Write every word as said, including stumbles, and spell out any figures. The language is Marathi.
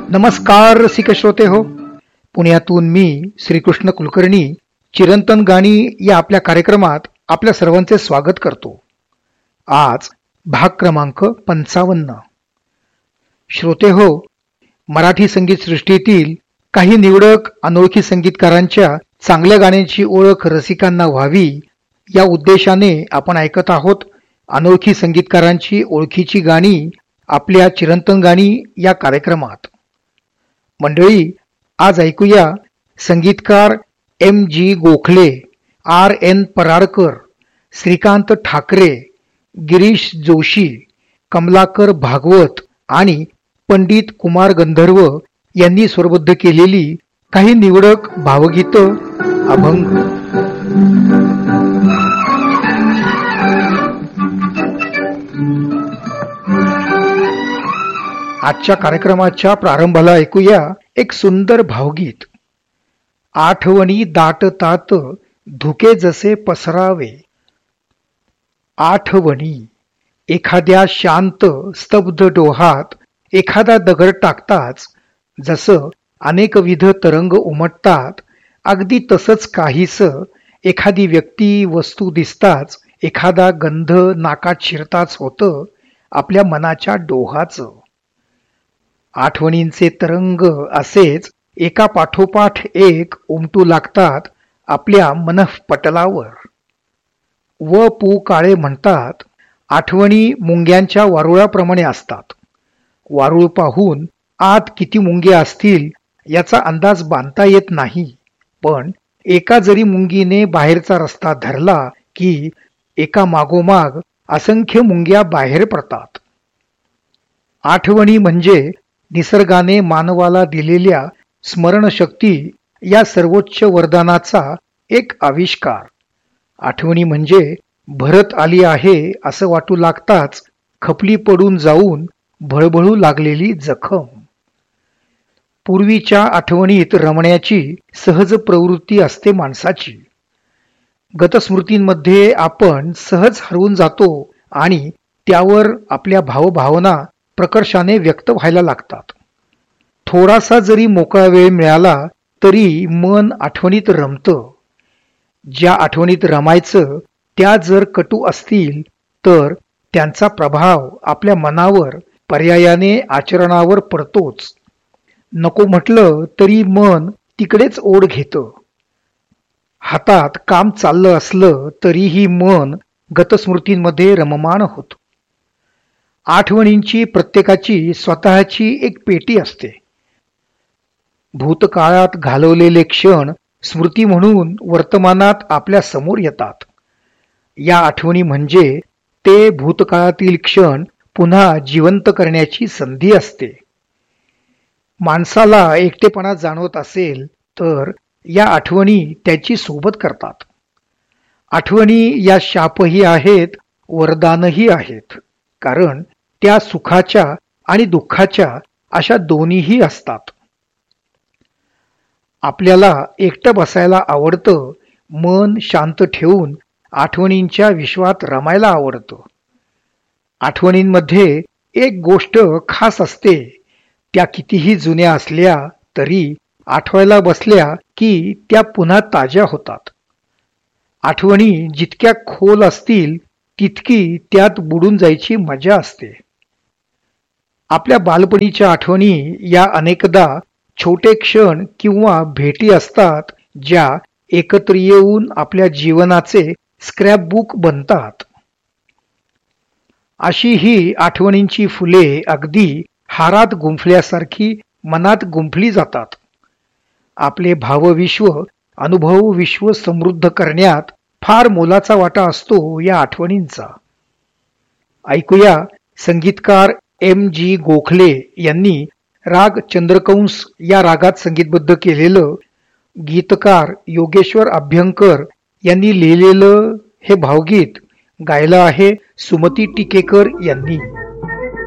नमस्कार रसिक श्रोते हो, पुण्यातून मी श्रीकृष्ण कुलकर्णी चिरंतन गाणी या आपल्या कार्यक्रमात आपल्या सर्वांचे स्वागत करतो. आज भाग क्रमांक पंचावन्न. श्रोते हो, मराठी संगीत सृष्टीतील काही निवडक अनोळखी संगीतकारांच्या चांगल्या गाण्यांची ओळख रसिकांना व्हावी या उद्देशाने आपण ऐकत आहोत अनोळखी संगीतकारांची ओळखीची गाणी आपल्या चिरंतन गाणी या कार्यक्रमात. मंडळी, आज ऐकूया संगीतकार M G Gokhale, R N Paradkar, Shrikant Thackeray, Girish Joshi, Kamalakar Bhagwat आणि पंडित कुमार गंधर्व यांनी स्वरबद्ध केलेली काही निवडक भावगीतं, अभंग. आजच्या कार्यक्रमाच्या प्रारंभाला ऐकूया एक सुंदर भावगीत. आठवणी दाटतात धुके जसे पसरावे. आठवणी एखाद्या शांत स्तब्ध डोहात एखादा दगड टाकताच जसं अनेकविध तरंग उमटतात, अगदी तसंच काहीस एखादी व्यक्ती वस्तू दिसताच एखादा गंध नाकात शिरताच होतं आपल्या मनाच्या डोहाचं. आठवणींचे तरंग असेच एका पाठोपाठ एक उमटू लागतात आपल्या मनःपटलावर. व पु काळे म्हणतात, आठवणी मुंग्यांच्या वारुळाप्रमाणे असतात. वारुळ पाहून आत किती मुंगे असतील याचा अंदाज बांधता येत नाही, पण एका जरी मुंगीने बाहेरचा रस्ता धरला की एका मागोमाग असंख्य मुंग्या बाहेर पडतात. आठवणी म्हणजे निसर्गाने मानवाला दिलेल्या स्मरणशक्ती या सर्वोच्च वरदानाचा एक आविष्कार. आठवणी म्हणजे भरत आली आहे असं वाटू लागताच खपली पडून जाऊन भळभळू लागलेली जखम. पूर्वीच्या आठवणीत रमण्याची सहज प्रवृत्ती असते माणसाची. गतस्मृतींमध्ये आपण सहज हरवून जातो आणि त्यावर आपल्या भावभावना प्रकर्षाने व्यक्त व्हायला लागतात. थोडासा जरी मोकळा वेळ मिळाला तरी मन आठवणीत रमतं. ज्या आठवणीत रमायचं त्या जर कटू असतील तर त्यांचा प्रभाव आपल्या मनावर पर्यायाने आचरणावर पडतोच. नको म्हटलं तरी मन तिकडेच ओढ घेतं. हातात काम चाललं असलं तरीही मन गतस्मृतींमध्ये रममाण होतं. आठवणींची प्रत्येकाची स्वतःची एक पेटी असते. भूतकाळात घालवलेले क्षण स्मृती म्हणून वर्तमानात आपल्या समोर येतात. या आठवणी म्हणजे ते भूतकाळातील क्षण पुन्हा जिवंत करण्याची संधी असते. माणसाला एकटेपणा जाणवत असेल तर या आठवणी त्याची सोबत करतात. आठवणी या शापही आहेत, वरदानही आहेत, कारण त्या सुखाच्या आणि दुःखाच्या अशा दोन्हीही असतात. आपल्याला एकटं बसायला आवडतं, मन शांत ठेवून आठवणींच्या विश्वात रमायला आवडतं. आठवणींमध्ये एक गोष्ट खास असते, त्या कितीही जुन्या असल्या तरी आठवायला बसल्या की त्या पुन्हा ताज्या होतात. आठवणी जितक्या खोल असतील तितकी त्यात बुडून जायची मजा असते. आपल्या बालपणीच्या आठवणी या अनेकदा छोटे क्षण किंवा भेटी असतात ज्या एकत्र येऊन आपल्या जीवनाचे स्क्रॅपबुक बनतात. अशी ही आठवणींची फुले अगदी हारात गुंफल्यासारखी मनात गुंफली जातात. आपले भावविश्व, अनुभव विश्व समृद्ध करण्यात फार मोलाचा वाटा असतो या आठवणींचा. ऐकूया संगीतकार एम जी गोखले यांनी राग चंद्रकंस या रागात संगीतबद्ध केलेलं, गीतकार योगेश्वर अभ्यंकर यांनी लिहिलेलं हे भावगीत गायलं आहे सुमती टिकेकर यांनी.